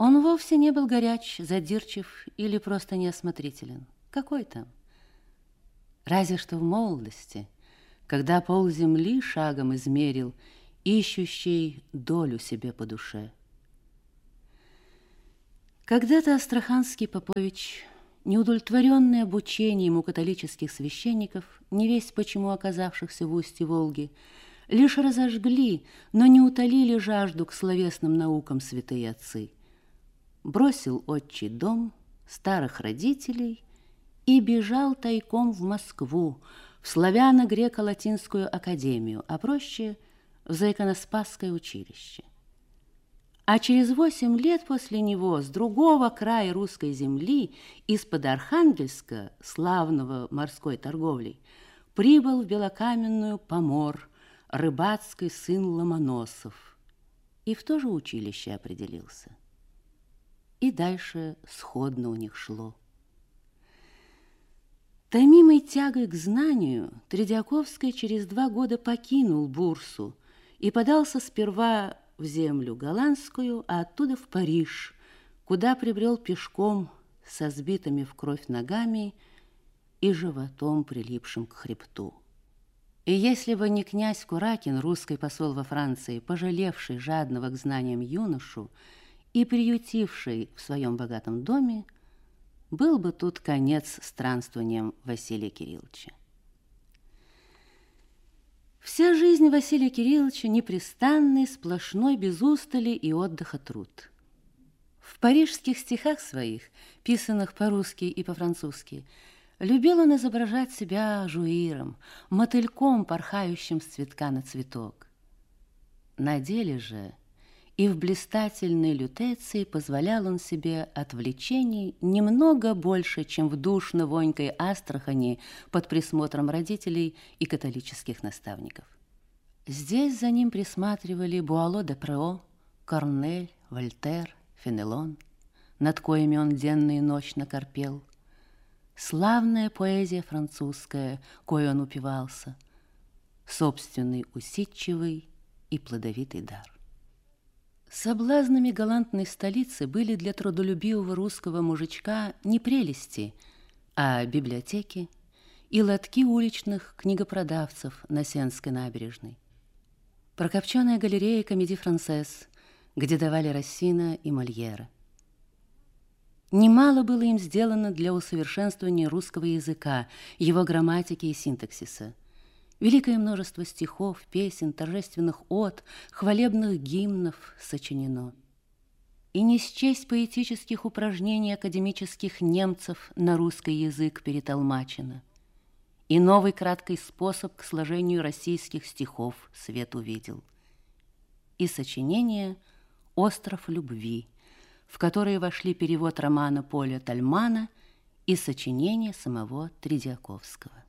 Он вовсе не был горяч, задирчив или просто неосмотрителен. Какой там? Разве что в молодости, когда полземли шагом измерил, ищущий долю себе по душе. Когда-то Астраханский Попович, неудовлетворенный обучением у католических священников, невесть почему оказавшихся в устье Волги, лишь разожгли, но не утолили жажду к словесным наукам святые отцы. Бросил отчий дом, старых родителей и бежал тайком в Москву, в славяно-греко-латинскую академию, а проще в Заиконоспасское училище. А через 8 лет после него с другого края русской земли, из-под Архангельска, славного морской торговлей, прибыл в Белокаменную Помор, рыбацкий сын Ломоносов, и в то же училище определился. И дальше сходно у них шло. Томимой тягой к знанию, Тредиаковский через 2 года покинул Бурсу и подался сперва в землю голландскую, а оттуда в Париж, куда прибрел пешком со сбитыми в кровь ногами и животом, прилипшим к хребту. И если бы не князь Куракин, русский посол во Франции, пожалевший жадного к знаниям юношу и приютивший в своем богатом доме, был бы тут конец странствованиям Василия Кирилловича. Вся жизнь Василия Кирилловича непрестанный, сплошной, без устали и отдыха труд. В парижских стихах своих, писанных по-русски и по-французски, любил он изображать себя жуиром, мотыльком, порхающим с цветка на цветок. На деле же и в блистательной лютеции позволял он себе отвлечений немного больше, чем в душно-вонькой Астрахани под присмотром родителей и католических наставников. Здесь за ним присматривали Буало де Прео, Корнель, Вольтер, Фенелон, над коими он денно и ночно корпел. Славная поэзия французская, кой он упивался, собственный усидчивый и плодовитый дар. Соблазнами галантной столицы были для трудолюбивого русского мужичка не прелести, а библиотеки и лотки уличных книгопродавцев на Сенской набережной. Прокопченая галерея Комедий-Францез, где давали Рассина и Мольера. Немало было им сделано для усовершенствования русского языка, его грамматики и синтаксиса. Великое множество стихов, песен, торжественных од, хвалебных гимнов сочинено. И не счесть поэтических упражнений академических немцев на русский язык перетолмачено. И новый краткий способ к сложению российских стихов свет увидел. И сочинение «Остров любви», в которые вошли перевод романа Поля Тальмана и сочинение самого Тредиаковского.